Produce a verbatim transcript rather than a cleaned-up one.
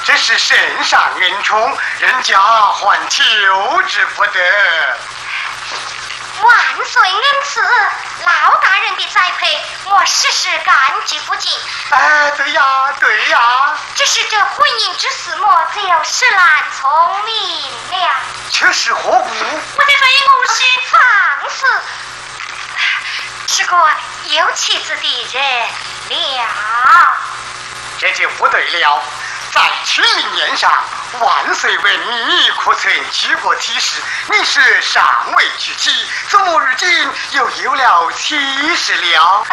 这是圣上恩宠，人家还求之不得。 万岁恩赐，老大人的栽培，我时时感激不尽。 哎，对呀，对呀。 只是这婚姻之事，莫只有石兰聪明了。 却是何故？ 我的非母是放肆，是个有妻子的人了。 这就不对了。在取名宴上，万岁问你可曾举过体誓？你是尚未娶妻，怎么如今又有了妻室了？